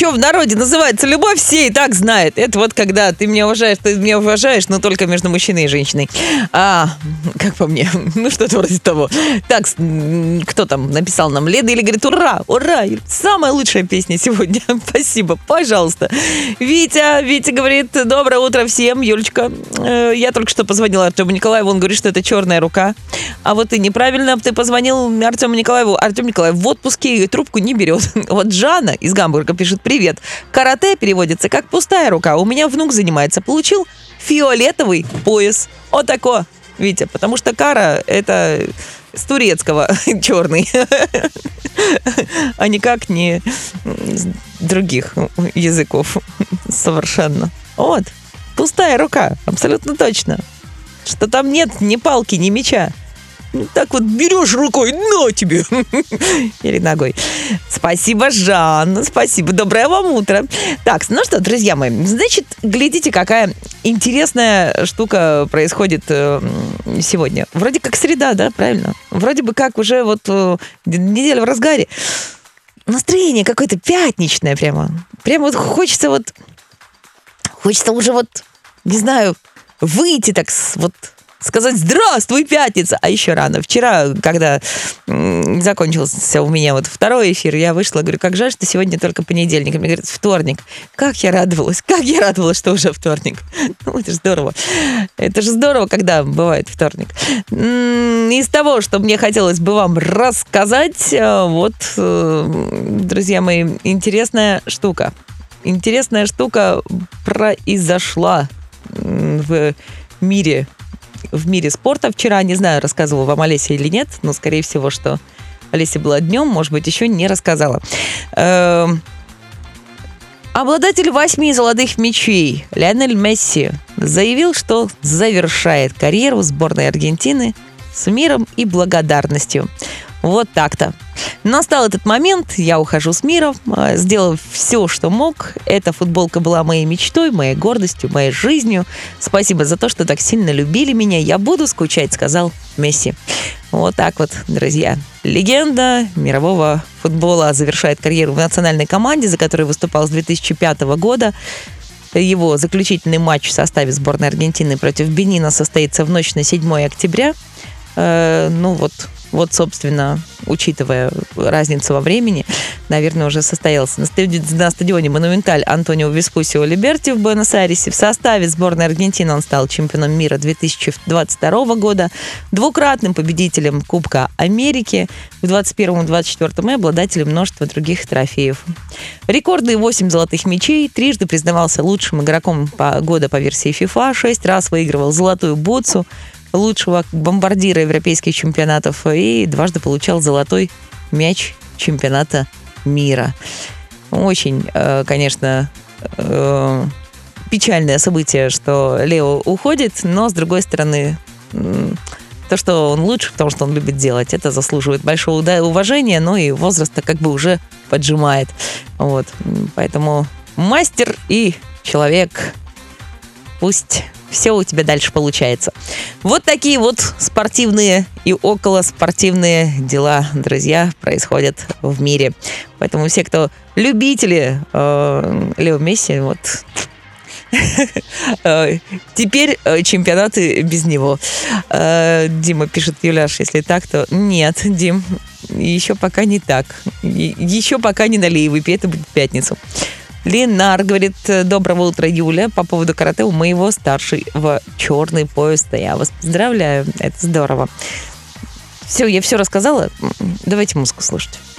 что в народе называется любовь, все и так знают. Это вот когда ты меня уважаешь, но только между мужчиной и женщиной. Как по мне, что-то вроде того. Так, кто там написал нам? Лена или говорит, ура, ура, самая лучшая песня сегодня. Спасибо, пожалуйста. Витя говорит, доброе утро всем, Юлечка. Я только что позвонила Артему Николаеву, он говорит, что это черная рука. А вот ты неправильно, ты позвонил Артему Николаеву. Артем Николаев в отпуске и трубку не берет. Вот Жанна из Гамбурга пишет, привет. Карате переводится как пустая рука. У меня внук занимается. Получил фиолетовый пояс. Вот такой, Витя. Потому что кара это с турецкого черный. А никак не с других языков. Совершенно. Вот. Пустая рука. Абсолютно точно. Что там нет ни палки, ни меча. Так вот берешь рукой, на тебе. Или ногой. Спасибо, Жанна, спасибо. Доброе вам утро. Так, ну что, друзья мои, значит, глядите, какая интересная штука происходит сегодня. Вроде как среда, да, правильно? Вроде бы как уже вот неделя в разгаре. Настроение какое-то пятничное прямо. Прямо вот хочется уже не знаю, выйти так вот... Сказать «Здравствуй, пятница!» А еще рано. Вчера, когда закончился у меня вот второй эфир, я вышла, говорю, как жаль, что сегодня только понедельник. И мне говорят, вторник. Как я радовалась, что уже вторник. Ну, это же здорово. Это же здорово, когда бывает вторник. Из того, что мне хотелось бы вам рассказать, друзья мои, интересная штука. Интересная штука произошла в мире спорта вчера. Не знаю, рассказывала вам Олеся или нет, но, скорее всего, что Олеся была днем, может быть, еще не рассказала. Обладатель 8 золотых мячей Лионель Месси заявил, что завершает карьеру в сборной Аргентины с миром и благодарностью. Вот так-то. Настал этот момент, я ухожу с мира, сделав все, что мог. Эта футболка была моей мечтой, моей гордостью, моей жизнью. Спасибо за то, что так сильно любили меня. Я буду скучать, сказал Месси. Вот так вот, друзья. Легенда мирового футбола завершает карьеру в национальной команде, за которой выступал с 2005 года. Его заключительный матч в составе сборной Аргентины против Бенина состоится в ночь на 7 октября. Вот, собственно, учитывая разницу во времени, наверное, уже состоялся. На стадионе «Монументаль» Антонио Веспусио Либерти в Буэнос-Айресе. В составе сборной Аргентины он стал чемпионом мира 2022 года, двукратным победителем Кубка Америки в 2021 и 2024 и обладателем множества других трофеев. Рекордные 8 золотых мячей, трижды признавался лучшим игроком года по версии FIFA, 6 раз выигрывал золотую бутсу лучшего бомбардира европейских чемпионатов и дважды получал золотой мяч чемпионата мира. Очень, конечно, печальное событие, что Лео уходит, но, с другой стороны, то, что он лучше, потому что он любит делать, это заслуживает большого уважения, но и возраста как бы уже поджимает. Вот. Поэтому мастер и человек, пусть все у тебя дальше получается. Вот такие вот спортивные и околоспортивные дела, друзья, происходят в мире. Поэтому все, кто любители Лео Месси, вот теперь чемпионаты без него. Дима пишет, Юляш, если так, то нет, Дим, еще пока не так. Еще пока не налей, выпей, это будет в пятницу. Ленар говорит, доброго утра, Юля. По поводу карате у моего старшего черный пояс. Я вас поздравляю, это здорово. Все, я все рассказала. Давайте музыку слушать.